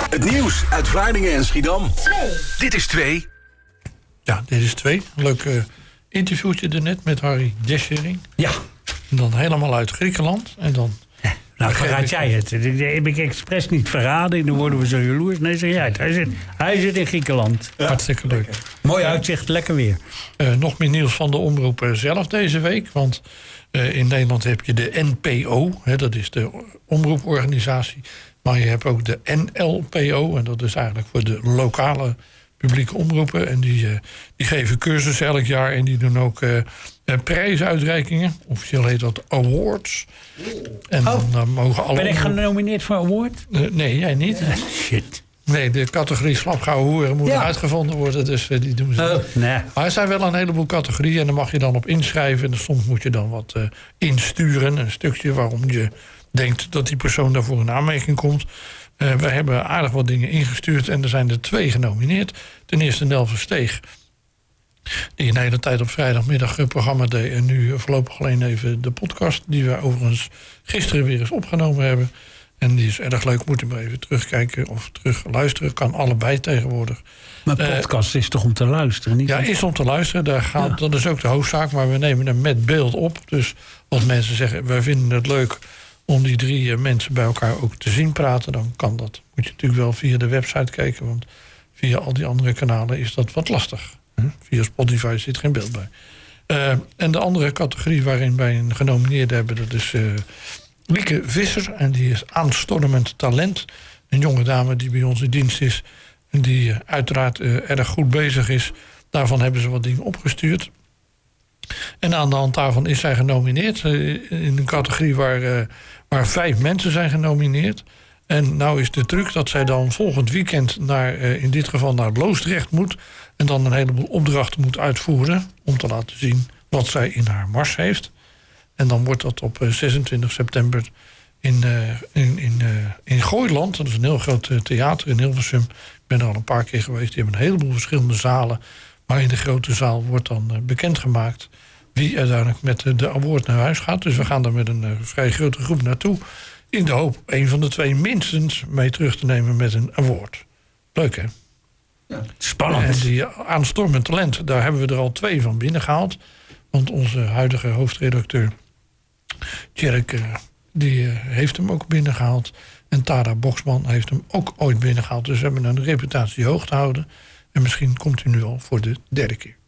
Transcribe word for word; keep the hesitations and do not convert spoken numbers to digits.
Het nieuws uit Vlaardingen en Schiedam. Twee. Dit is twee. Ja, dit is twee. Een leuk uh, interviewtje ernet met Harry Deschering. Ja. En dan helemaal uit Griekenland. En dan... Nou, verraad jij het. Dat heb ik expres niet verraden. Dan worden we zo jaloers. Nee, zeg jij het. Hij zit, hij zit in Griekenland. Ja. Hartstikke leuk. Mooi uitzicht, lekker weer. Uh, nog meer nieuws van de omroep zelf deze week. Want uh, in Nederland heb je de N P O. Hè, dat is de omroeporganisatie. Maar je hebt ook de N L P O. En dat is eigenlijk voor de lokale publieke omroepen. En die, uh, die geven cursussen elk jaar. En die doen ook uh, uh, prijsuitreikingen. Officieel heet dat awards. En oh, dan uh, mogen alle ben ik omroepen... genomineerd voor award? Uh, nee, jij niet. Uh, shit. Nee, de categorie slapgouwe hoeren moet ja. uitgevonden worden. Dus uh, die doen ze oh, nee. Maar er zijn wel een heleboel categorieën. En daar mag je dan op inschrijven. En soms moet je dan wat uh, insturen. Een stukje waarom je denkt dat die persoon daarvoor in aanmerking komt. Uh, we hebben aardig wat dingen ingestuurd. En er zijn er twee genomineerd. Ten eerste Nel Versteeg. Die een hele tijd op vrijdagmiddag het programma deed. En nu voorlopig alleen even de podcast. Die we overigens gisteren weer eens opgenomen hebben. En die is erg leuk. Moet je maar even terugkijken of terug luisteren. Kan allebei tegenwoordig. Maar podcast uh, is toch om te luisteren? Niet ja, is om te luisteren. Daar gaat, ja. Dat is ook de hoofdzaak. Maar we nemen hem met beeld op. Dus als mensen zeggen, wij vinden het leuk om die drie uh, mensen bij elkaar ook te zien praten, dan kan dat. Moet je natuurlijk wel via de website kijken. Want via al die andere kanalen is dat wat lastig. Hm? Via Spotify zit geen beeld bij. Uh, en de andere categorie waarin wij een genomineerde hebben, dat is uh, Lieke Visser. En die is aanstormend talent. Een jonge dame die bij ons in dienst is. En die uh, uiteraard uh, erg goed bezig is. Daarvan hebben ze wat dingen opgestuurd. En aan de hand daarvan is zij genomineerd. Uh, in een categorie waar, uh, waar vijf mensen zijn genomineerd. En nou is de truc dat zij dan volgend weekend naar, uh, in dit geval naar Loosdrecht moet. En dan een heleboel opdrachten moet uitvoeren. Om te laten zien wat zij in haar mars heeft. En dan wordt dat op uh, zesentwintig september in, uh, in, in, uh, in Gooiland. Dat is een heel groot uh, theater in Hilversum. Ik ben er al een paar keer geweest. Die hebben een heleboel verschillende zalen. Maar in de grote zaal wordt dan uh, bekendgemaakt wie uiteindelijk met uh, de award naar huis gaat. Dus we gaan daar met een uh, vrij grote groep naartoe. In de hoop een van de twee minstens mee terug te nemen met een award. Leuk, hè? Ja, spannend. En die aanstormend talent, daar hebben we er al twee van binnengehaald. Want onze huidige hoofdredacteur, Tjerk, uh, die uh, heeft hem ook binnengehaald. En Tara Boksman heeft hem ook ooit binnengehaald. Dus we hebben een reputatie hoog te houden. En misschien komt u nu al voor de derde keer.